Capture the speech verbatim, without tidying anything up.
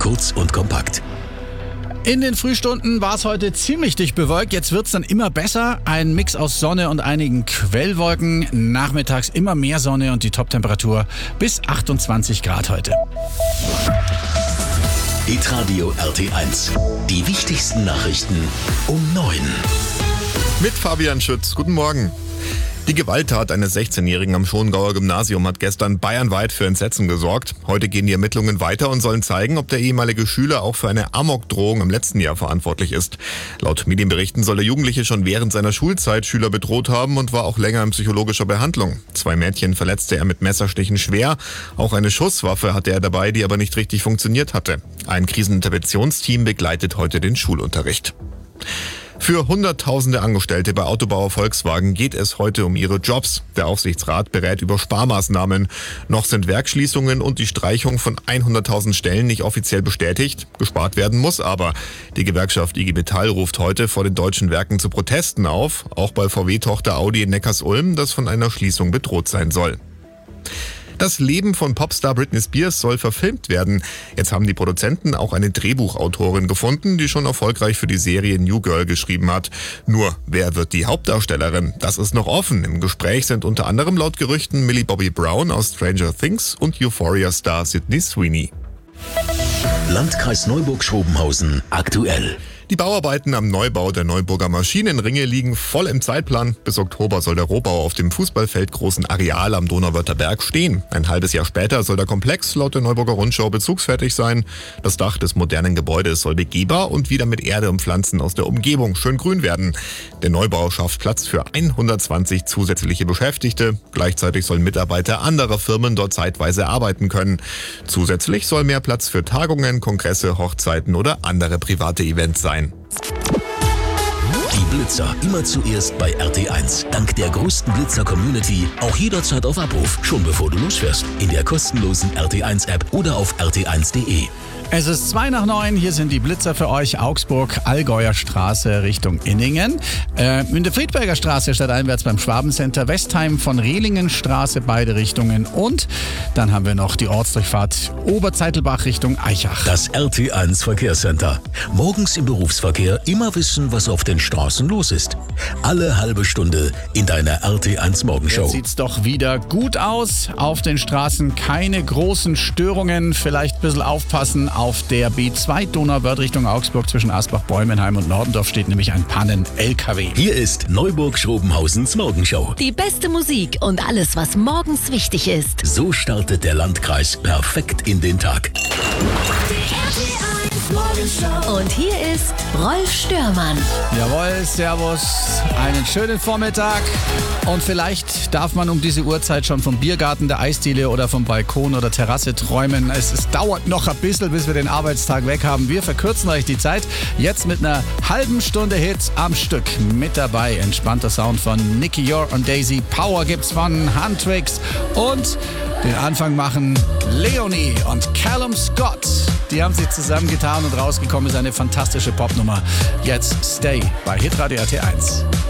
Kurz und kompakt. In den Frühstunden war es heute ziemlich dicht bewölkt. Jetzt wird es dann immer besser. Ein Mix aus Sonne und einigen Quellwolken. Nachmittags immer mehr Sonne und die Toptemperatur bis achtundzwanzig Grad heute. Hitradio R T eins. Die wichtigsten Nachrichten um neun. Mit Fabian Schütz. Guten Morgen. Die Gewalttat eines sechzehnjährigen am Schongauer Gymnasium hat gestern bayernweit für Entsetzen gesorgt. Heute gehen die Ermittlungen weiter und sollen zeigen, ob der ehemalige Schüler auch für eine Amokdrohung im letzten Jahr verantwortlich ist. Laut Medienberichten soll der Jugendliche schon während seiner Schulzeit Schüler bedroht haben und war auch länger in psychologischer Behandlung. Zwei Mädchen verletzte er mit Messerstichen schwer. Auch eine Schusswaffe hatte er dabei, die aber nicht richtig funktioniert hatte. Ein Kriseninterventionsteam begleitet heute den Schulunterricht. Für Hunderttausende Angestellte bei Autobauer Volkswagen geht es heute um ihre Jobs. Der Aufsichtsrat berät über Sparmaßnahmen. Noch sind Werksschließungen und die Streichung von hunderttausend Stellen nicht offiziell bestätigt. Gespart werden muss aber. Die Gewerkschaft I G Metall ruft heute vor den deutschen Werken zu Protesten auf. Auch bei V W-Tochter Audi in Neckarsulm, das von einer Schließung bedroht sein soll. Das Leben von Popstar Britney Spears soll verfilmt werden. Jetzt haben die Produzenten auch eine Drehbuchautorin gefunden, die schon erfolgreich für die Serie New Girl geschrieben hat. Nur, wer wird die Hauptdarstellerin? Das ist noch offen. Im Gespräch sind unter anderem laut Gerüchten Millie Bobby Brown aus Stranger Things und Euphoria-Star Sydney Sweeney. Landkreis Neuburg-Schrobenhausen aktuell. Die Bauarbeiten am Neubau der Neuburger Maschinenringe liegen voll im Zeitplan. Bis Oktober soll der Rohbau auf dem Fußballfeld großen Areal am Donauwörther Berg stehen. Ein halbes Jahr später soll der Komplex laut der Neuburger Rundschau bezugsfertig sein. Das Dach des modernen Gebäudes soll begehbar und wieder mit Erde und Pflanzen aus der Umgebung schön grün werden. Der Neubau schafft Platz für hundertzwanzig zusätzliche Beschäftigte. Gleichzeitig sollen Mitarbeiter anderer Firmen dort zeitweise arbeiten können. Zusätzlich soll mehr Platz für Tagungen, Kongresse, Hochzeiten oder andere private Events sein. Die Blitzer immer zuerst bei R T eins. Dank der größten Blitzer-Community auch jederzeit auf Abruf, schon bevor du losfährst. In der kostenlosen R T eins App oder auf r t eins punkt d e. Es ist zwei nach neun, hier sind die Blitzer für euch. Augsburg, Allgäuer Straße Richtung Inningen. Äh, in der Friedberger Straße stadteinwärts beim Schwabencenter. Westheim von Rehlingenstraße, beide Richtungen. Und dann haben wir noch die Ortsdurchfahrt Oberzeitelbach Richtung Aichach. Das R T eins Verkehrscenter. Morgens im Berufsverkehr immer wissen, was auf den Straßen los ist. Alle halbe Stunde in deiner R T eins Morgenshow. Jetzt sieht's doch wieder gut aus. Auf den Straßen keine großen Störungen. Vielleicht ein bisschen aufpassen. Auf der B zwei Donauwörth Richtung Augsburg zwischen Asbach, Bäumenheim und Nordendorf steht nämlich ein Pannen-L K W. Hier ist Neuburg-Schrobenhausens Morgenshow. Die beste Musik und alles, was morgens wichtig ist. So startet der Landkreis perfekt in den Tag. Und hier ist Rolf Störmann. Jawohl, servus, einen schönen Vormittag. Und vielleicht darf man um diese Uhrzeit schon vom Biergarten, der Eisdiele oder vom Balkon oder Terrasse träumen. Es, es dauert noch ein bisschen, bis wir den Arbeitstag weg haben. Wir verkürzen euch die Zeit. Jetzt mit einer halben Stunde Hits am Stück. Mit dabei entspannter Sound von Nicky Yor und Daisy. Power gibt's von Handtricks. Und den Anfang machen Leonie und Callum Scott. Die haben sich zusammengetan und rausgekommen ist eine fantastische Popnummer. Jetzt Stay bei Hitradio R T eins.